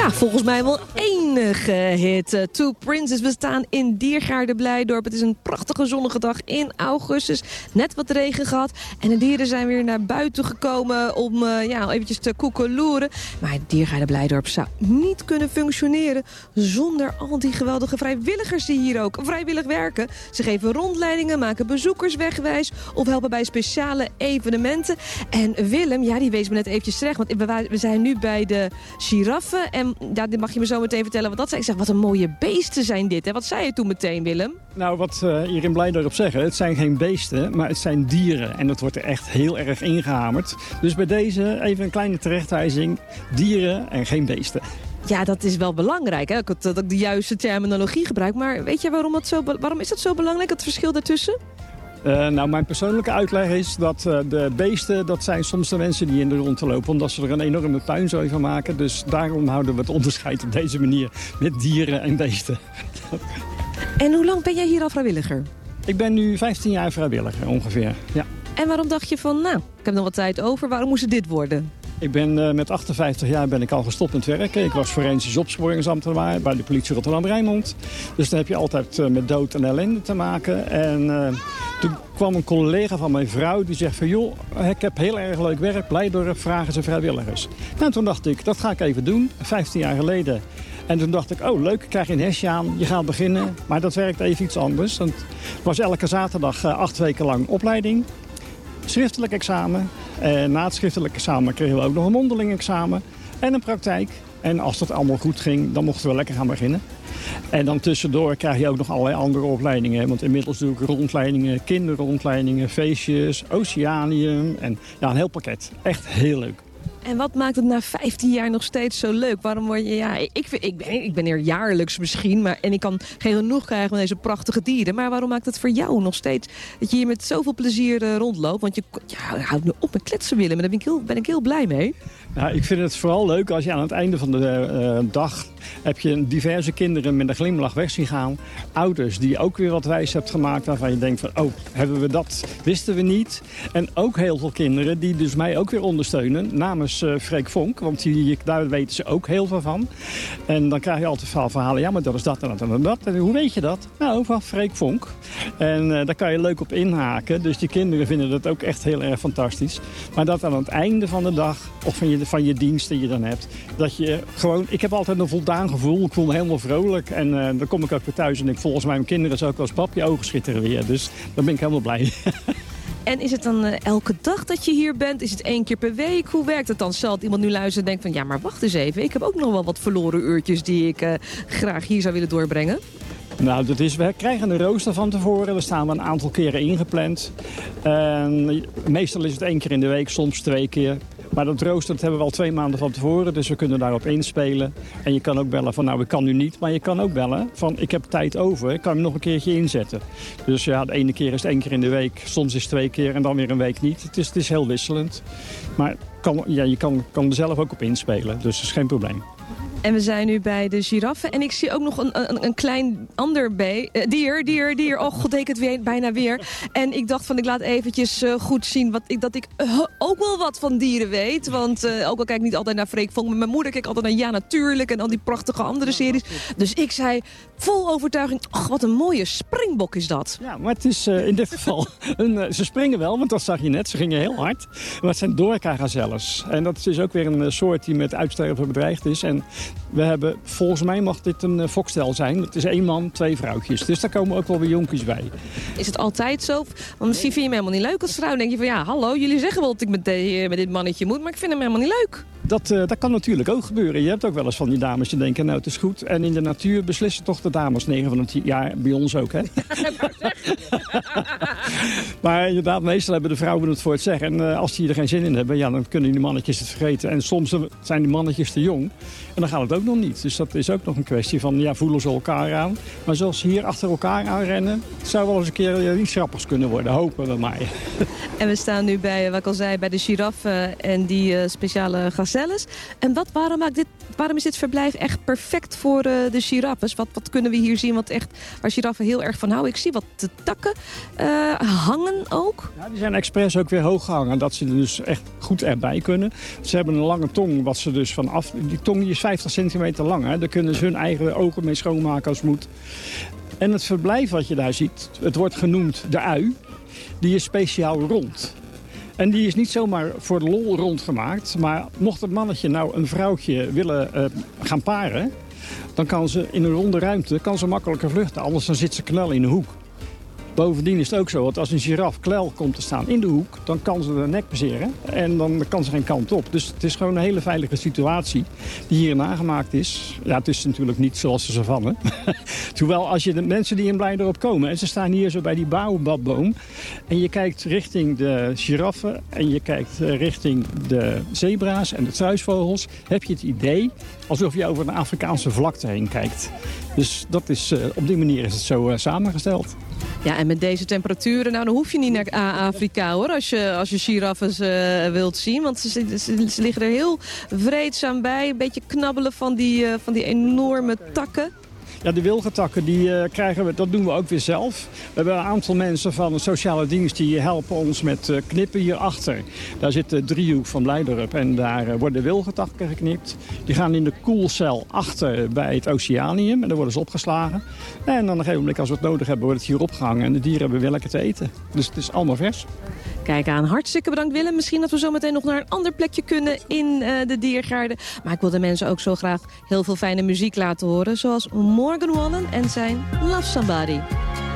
Ja, volgens mij wel enige hit. Two Princes. We staan in Diergaarde Blijdorp. Het is een prachtige zonnige dag in augustus. Net wat regen gehad. En de dieren zijn weer naar buiten gekomen om eventjes te koekeloeren. Maar Diergaarde Blijdorp zou niet kunnen functioneren zonder al die geweldige vrijwilligers die hier ook vrijwillig werken. Ze geven rondleidingen, maken bezoekers wegwijs of helpen bij speciale evenementen. En Willem, ja, die wees me net eventjes terecht, want we zijn nu bij de giraffen. En ja, dit mag je me zo meteen vertellen wat dat zijn. Ik zeg, wat een mooie beesten zijn dit. Hè? Wat zei je toen meteen, Willem? Nou, wat hier in Blijdorp zeggen, het zijn geen beesten, maar het zijn dieren. En dat wordt er echt heel erg ingehamerd. Dus bij deze even een kleine terechtwijzing. Dieren en geen beesten. Ja, dat is wel belangrijk, hè? Dat ik de juiste terminologie gebruik. Maar weet je waarom is dat zo belangrijk, het verschil daartussen? Nou, mijn persoonlijke uitleg is dat de beesten, dat zijn soms de mensen die in de rondte lopen, omdat ze er een enorme puinzooi van maken. Dus daarom houden we het onderscheid op deze manier met dieren en beesten. En hoe lang ben jij hier al vrijwilliger? Ik ben nu 15 jaar vrijwilliger ongeveer, ja. En waarom dacht je van, nou, ik heb nog wat tijd over, waarom moest het dit worden? Ik ben met 58 jaar ben ik al gestopt met werken. Ik was forensisch opsporingsambtenaar bij de politie Rotterdam-Rijnmond. Dus dan heb je altijd met dood en ellende te maken. En toen kwam een collega van mijn vrouw die zegt van, joh, ik heb heel erg leuk werk, Blijdorp, vragen ze vrijwilligers. Nou, toen dacht ik, dat ga ik even doen, 15 jaar geleden. En toen dacht ik, oh leuk, ik krijg je een hesje aan, je gaat beginnen. Maar dat werkt even iets anders. Want het was elke zaterdag 8 weken lang opleiding. Schriftelijk examen. En na het schriftelijk examen kregen we ook nog een mondeling examen. En een praktijk. En als dat allemaal goed ging, dan mochten we lekker gaan beginnen. En dan tussendoor krijg je ook nog allerlei andere opleidingen. Want inmiddels doe ik rondleidingen, kinderrondleidingen, feestjes, oceanium. En ja, een heel pakket. Echt heel leuk. En wat maakt het na 15 jaar nog steeds zo leuk? Waarom word je, ja, ik ben er jaarlijks misschien, en ik kan geen genoeg krijgen van deze prachtige dieren. Maar waarom maakt het voor jou nog steeds dat je hier met zoveel plezier rondloopt? Want je houdt nu op met kletsen, Willem, en daar ben ik heel blij mee. Nou, ik vind het vooral leuk als je aan het einde van de dag heb je diverse kinderen met een glimlach weg zien gaan. Ouders die ook weer wat wijs hebt gemaakt waarvan je denkt van, oh, hebben we dat, wisten we niet. En ook heel veel kinderen die dus mij ook weer ondersteunen namens Freek Vonk, want daar weten ze ook heel veel van. En dan krijg je altijd verhalen, ja, maar dat is dat en dat en dat. En hoe weet je dat? Nou, van Freek Vonk. En daar kan je leuk op inhaken. Dus die kinderen vinden dat ook echt heel erg fantastisch. Maar dat aan het einde van de dag, of van je dienst die je dan hebt, dat je gewoon, ik heb altijd een voldaan gevoel. Ik voel me helemaal vrolijk. En dan kom ik ook weer thuis en volgens mij mijn kinderen zou ook wel eens pap, je ogen schitteren weer. Dus dan ben ik helemaal blij. En is het dan elke dag dat je hier bent? Is het 1 keer per week? Hoe werkt het dan? Zal iemand nu luisteren en denkt van, ja, maar wacht eens even. Ik heb ook nog wel wat verloren uurtjes die ik graag hier zou willen doorbrengen. Nou, we krijgen een rooster van tevoren. We staan een aantal keren ingepland. Meestal is het 1 keer in de week, soms 2 keer. Maar dat rooster dat hebben we al 2 maanden van tevoren, dus we kunnen daarop inspelen. En je kan ook bellen van, nou, ik kan nu niet, maar je kan ook bellen van, ik heb tijd over, ik kan hem nog een keertje inzetten. Dus ja, de ene keer is het 1 keer in de week, soms is het 2 keer en dan weer een week niet. Het is heel wisselend. Maar je kan er zelf ook op inspelen, dus dat is geen probleem. En we zijn nu bij de giraffen. En ik zie ook nog een klein ander dier. Oh god, ik het weer, bijna weer. En ik dacht van, ik laat eventjes goed zien dat ik ook wel wat van dieren weet. Want ook al kijk ik niet altijd naar Freek Vonk, maar mijn moeder kijkt altijd naar Ja Natuurlijk en al die prachtige andere series. Dus ik zei vol overtuiging, ach, wat een mooie springbok is dat. Ja, maar het is in dit geval, ze springen wel, want dat zag je net. Ze gingen heel hard. Maar het zijn Dorca-gazelles. En dat is ook weer een soort die met uitsterven bedreigd is. En we hebben, volgens mij mag dit een fokstel zijn. Het is 1 man, 2 vrouwtjes. Dus daar komen ook wel weer jonkies bij. Is het altijd zo? Want misschien vind je hem helemaal niet leuk als vrouw. Dan denk je van, ja, hallo, jullie zeggen wel dat ik met dit mannetje moet, maar ik vind hem helemaal niet leuk. Dat kan natuurlijk ook gebeuren. Je hebt ook wel eens van die dames die denken, nou, het is goed. En in de natuur beslissen toch de dames 9 van de 10 jaar. Bij ons ook, hè? Maar inderdaad, meestal hebben de vrouwen het voor het zeggen. En als die er geen zin in hebben, ja, dan kunnen die mannetjes het vergeten. En soms zijn die mannetjes te jong. En dan gaat het ook nog niet. Dus dat is ook nog een kwestie van, ja, voelen ze elkaar aan. Maar zoals ze hier achter elkaar aanrennen, het zou wel eens een keer iets grappigs kunnen worden. Hopen we maar. En we staan nu bij, wat ik al zei, bij de giraffen en die speciale gazelle. gazelles. En waarom is dit verblijf echt perfect voor de giraffes? Wat kunnen we hier zien waar giraffen heel erg van houden? Ik zie wat takken hangen ook. Ja, die zijn expres ook weer hoog gehangen, dat ze er dus echt goed erbij kunnen. Ze hebben een lange tong, wat ze dus vanaf... Die tong die is 50 centimeter lang, hè. Daar kunnen ze hun eigen ogen mee schoonmaken als het moet. En het verblijf wat je daar ziet, het wordt genoemd de ui, die is speciaal rond. En die is niet zomaar voor de lol rondgemaakt. Maar mocht het mannetje nou een vrouwtje willen gaan paren, dan kan ze in een ronde ruimte makkelijker vluchten. Anders dan zit ze knel in de hoek. Bovendien is het ook zo, dat als een giraf klel komt te staan in de hoek, dan kan ze de nek passeren en dan kan ze geen kant op. Dus het is gewoon een hele veilige situatie die hier nagemaakt is. Ja, het is natuurlijk niet zoals de savanne. Terwijl als je de mensen die in Blijdorp komen en ze staan hier zo bij die baobabboom en je kijkt richting de giraffen en je kijkt richting de zebra's en de struisvogels, heb je het idee alsof je over een Afrikaanse vlakte heen kijkt. Dus dat is, op die manier is het zo samengesteld. Ja, en met deze temperaturen, dan hoef je niet naar Afrika hoor, als je giraffes wilt zien. Want ze liggen er heel vreedzaam bij, een beetje knabbelen van die enorme takken. Ja, de wilgentakken die krijgen we, dat doen we ook weer zelf. We hebben een aantal mensen van de sociale dienst die helpen ons met knippen hierachter. Daar zit de driehoek van Blijdorp en daar worden wilgentakken geknipt. Die gaan in de koelcel achter bij het Oceanium en daar worden ze opgeslagen. En dan op een gegeven moment, als we het nodig hebben, wordt het hier opgehangen en de dieren hebben weer lekker te eten. Dus het is allemaal vers. Kijk aan, hartstikke bedankt Willem. Misschien dat we zo meteen nog naar een ander plekje kunnen in de diergaarden. Maar ik wil de mensen ook zo graag heel veel fijne muziek laten horen. Zoals Morgan Wallen en zijn Love Somebody.